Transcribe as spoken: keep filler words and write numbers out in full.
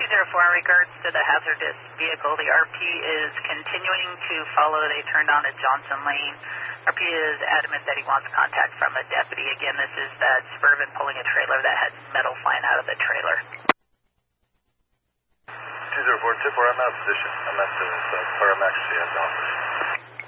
two zero four, in regards to the hazardous vehicle, the R P is continuing to follow. They turned on at Johnson Lane. R P is adamant that he wants contact from a deputy. Again, this is that Suburban pulling a trailer that had metal flying out of the trailer. two zero four, two four, I'm out of position. I'm at the uh, Paramex C S office.